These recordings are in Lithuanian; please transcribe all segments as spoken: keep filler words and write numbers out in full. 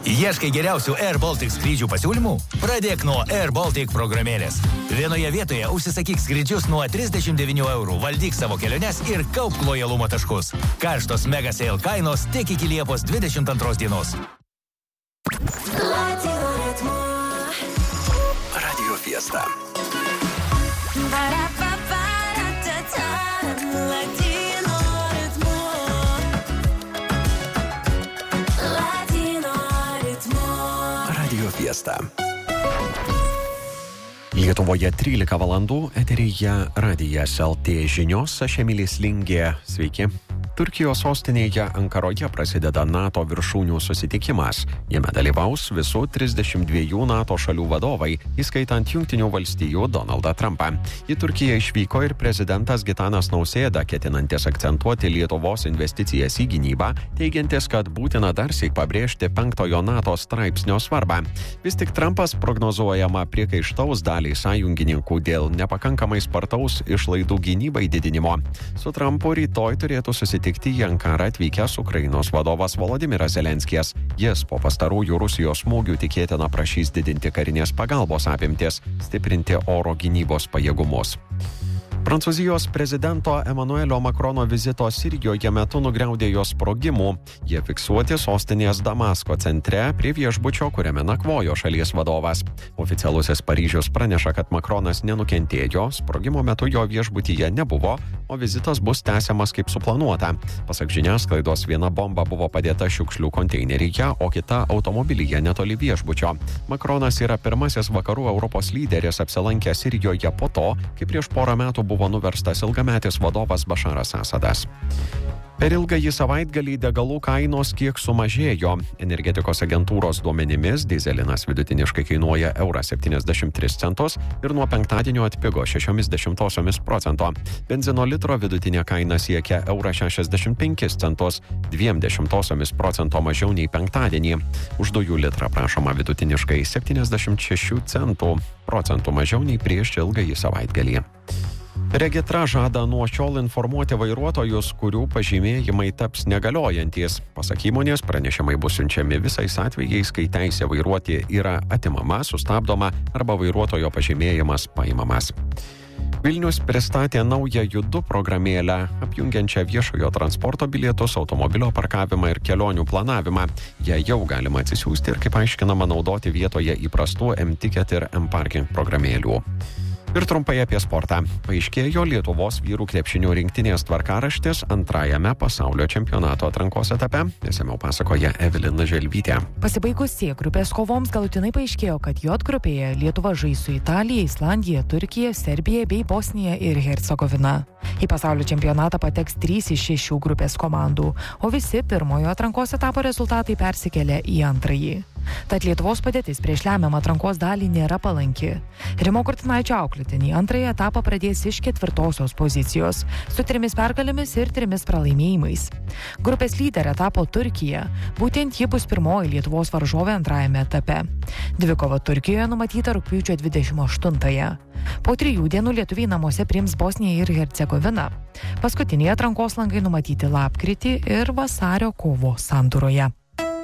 Ieškai geriausių Air Baltic skrydžių pasiūlymų? Pradėk nuo Air Baltic programėlės. Vienoje vietoje užsisakyk skrydžius nuo trisdešimt devynių eurų, valdyk savo keliones ir kaupk lojalumo taškus. Karštos mega sale kainos tik iki Liepos dvidešimt antros dienos. Radio Fiesta. Radio Fiesta. Lietuvoje trylika valandų, eteryje Radijas L T žinios, aš Emilis Lingė. Sveiki. Turkijos sostinėje Ankaroje prasideda NATO viršūnių susitikimas. Jame dalyvaus visų trisdešimt dviejų NATO šalių vadovai, įskaitant Jungtinių valstijų Donaldą Trumpą. Į Turkiją išvyko ir prezidentas Gitanas Nausėda, ketinantis akcentuoti Lietuvos investicijas į gynybą, teigiantis, kad būtina darsyk pabrėžti penktojo NATO straipsnio svarbą. Vis tik Trumpas prognozuojama priekaištaus daliai sąjungininkų dėl nepakankamai spartaus išlaidų gynybai didinimo. Su Trumpu rytoj turėtų susitikti Tikti į Ankarą atvykęs Ukrainos vadovas Volodymyras Zelenskis. Jis po pastarųjų Rusijos smūgių tikėtina prašys didinti karinės pagalbos apimtis, stiprinti oro gynybos pajėgumus. Prancūzijos prezidento Emanuelio Makrono vizito Sirijoje metu nugriaudėjo sprogimų. Jie fiksuoti sostinės Damasko centre prie viešbučio, kuriame nakvojo šalies vadovas. Oficialusis Paryžius praneša, kad Makronas nenukentėjo, sprogimo metu jo viešbutyje nebuvo, o vizitas bus tęsiamas kaip suplanuota. Pasak žiniasklaidos, viena bomba buvo padėta šiukšlių konteineryje, o kita automobilyje netoli viešbučio. Makronas yra pirmasis vakarų Europos lyderis apsilankęs Sirijoje po to, kai prieš porą metų buvo nuverstas ilgametis vadovas Bašaras Asadas. Per ilgąjį savaitgalį degalų kainos kiek sumažėjo. Energetikos agentūros duomenimis dyzelinas vidutiniškai kainuoja eurą septyniasdešimt tris centus ir nuo penktadienio atpigo šešiomis dešimtosiomis procento. Benzino litro vidutinė kaina siekia eurą šešiasdešimt penkis centus, dviem dešimtosiomis procento mažiau nei penktadienį. Už dujų litrą prašoma vidutiniškai septyniasdešimt šešių centų, procentų mažiau nei prieš ilgąjį savaitgalį. Regitra žada nuo šiol informuoti vairuotojus, kurių pažymėjimai taps negaliojantys. Pasak įmonės, pranešimai bus siunčiami visais atvejais, kai teisė vairuoti yra atimama, sustabdoma arba vairuotojo pažymėjimas paimamas. Vilnius pristatė naują Judu programėlę, apjungiančią viešojo transporto bilietus, automobilio parkavimą ir kelionių planavimą. Ją jau galima atsisiųsti ir, kaip aiškinama, naudoti vietoje įprastų M-Ticket ir M-Parking programėlių. Ir trumpai apie sportą. Paaiškėjo Lietuvos vyrų krepšinio rinktinės tvarkaraštis antrajame pasaulio čempionato atrankos etape. Išsamiau pasakoja Evelina Želvytė. Pasibaigus C grupės kovoms galutinai paaiškėjo, kad J grupėje Lietuva žais su Italija, Islandija, Turkija, Serbija bei Bosnija ir Hercegovina. Į pasaulio čempionatą pateks trys iš šešių grupės komandų, o visi pirmojo atrankos etapo rezultatai persikėlė į antrąjį. Tad Lietuvos padėtis prieš lemiamą atrankos dalį nėra palanki. Rimo Kurtinaičio auklėtiniai antrąjį etapą pradės iš ketvirtosios pozicijos, su trimis pergalėmis ir trimis pralaimėjimais. Grupės lyderė tapo Turkija, būtent ji bus pirmoji Lietuvos varžovė antrajame etape. Dvikova Turkijoje numatyta rugpjūčio dvidešimt aštuntąją. Po trijų dienų lietuviai namuose priims Bosniją ir Hercegoviną. Paskutiniai atrankos langai numatyti lapkritį ir vasario kovo sandūroje.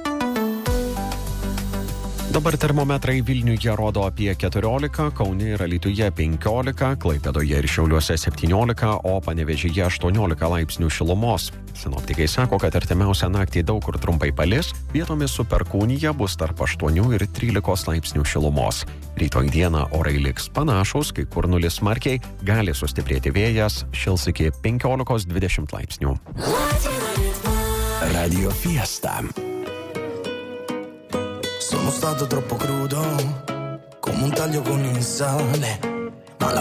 Dabar termometrai Vilniuje rodo apie keturiolika, Kaune ir Alytuje penkiolika, Klaipėdoje ir Šiauliuose septyniolika, o Panevėžyje aštuoniolika laipsnių šilumos. Sinoptikai sako, kad artimiausią naktį daug kur trumpai palis, vietomis su perkūnija bus tarp aštuonių ir trylikos laipsnių šilumos. Rytoj dieną orai liks panašus, kai kur nulis smarkiai, gali sustiprėti vėjas, šils iki penkiolikos dvidešimt laipsnių. Radio Fiesta. Sono stato troppo crudo, come un taglio con il sale.